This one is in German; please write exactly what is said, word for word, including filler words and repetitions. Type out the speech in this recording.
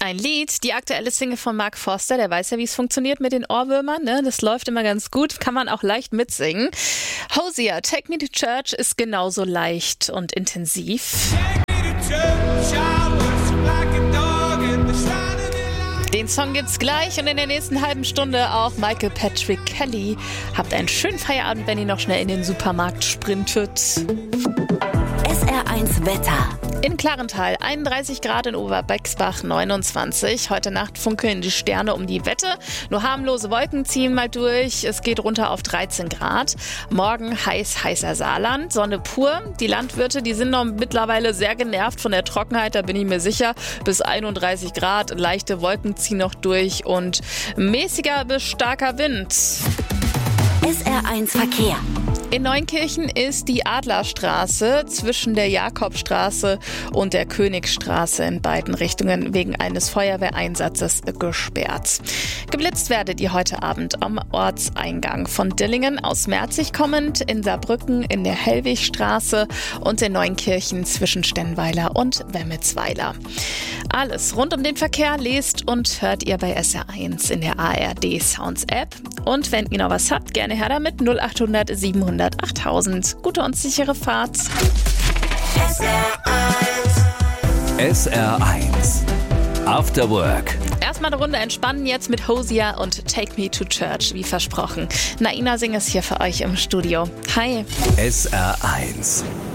Ein Lied, die aktuelle Single von Mark Forster, der weiß ja, wie es funktioniert mit den Ohrwürmern, ne? Das läuft immer ganz gut, kann man auch leicht mitsingen. Hosier, Take Me to Church ist genauso leicht und intensiv. Den Song gibt's gleich und in der nächsten halben Stunde auch Michael Patrick Kelly. Habt einen schönen Feierabend, wenn ihr noch schnell in den Supermarkt sprintet. S R eins Wetter. In Klarental einunddreißig Grad, in Oberbexbach neunundzwanzig. Heute Nacht funkeln die Sterne um die Wette. Nur harmlose Wolken ziehen mal durch. Es geht runter auf dreizehn Grad. Morgen heiß, heißer Saarland. Sonne pur. Die Landwirte, die sind noch mittlerweile sehr genervt von der Trockenheit, da bin ich mir sicher. Bis einunddreißig Grad. Leichte Wolken ziehen noch durch und mäßiger bis starker Wind. S R eins Verkehr. In Neunkirchen ist die Adlerstraße zwischen der Jakobstraße und der Königstraße in beiden Richtungen wegen eines Feuerwehreinsatzes gesperrt. Geblitzt werdet ihr heute Abend am Ortseingang von Dillingen aus Merzig kommend, in Saarbrücken in der Hellwigstraße und in Neunkirchen zwischen Stennweiler und Wemmelsweiler. Alles rund um den Verkehr lest und hört ihr bei S R eins in der A R D Sounds App. Und wenn ihr noch was habt, gerne her damit null achthundert siebenhundert achttausend. Gute und sichere Fahrt. S R eins. S R eins. After Work. Erstmal eine Runde entspannen jetzt mit Hosier und Take Me to Church, wie versprochen. Naina singt es hier für euch im Studio. Hi. S R eins.